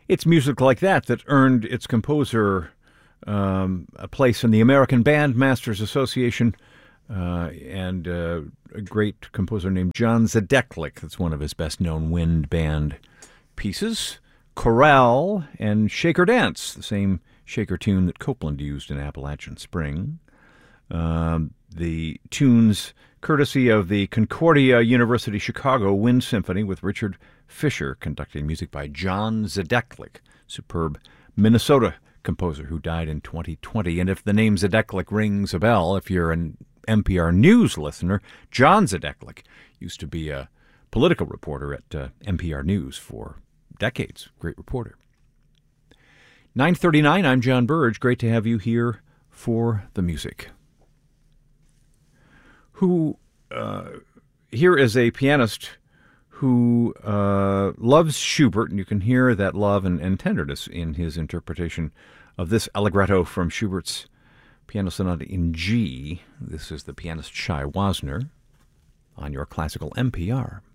It's music like that that earned its composer a place in the American Bandmasters Association, and a great composer named John Zedeklik. That's one of his best-known wind band pieces. Chorale and Shaker Dance, the same shaker tune that Copeland used in Appalachian Spring. The tunes courtesy of the Concordia University Chicago Wind Symphony with Richard Fisher conducting music by John Zedeklik, superb Minnesota composer who died in 2020. And if the name Zedeklik rings a bell, if you're an NPR News listener, John Zedeklik used to be a political reporter at NPR News for decades. Great reporter. 9:39, I'm John Burge. Great to have you here for the music. Here is a pianist who loves Schubert, and you can hear that love and tenderness in his interpretation of this allegretto from Schubert's Piano Sonata in G. This is the pianist Shai Wasner on your classical NPR.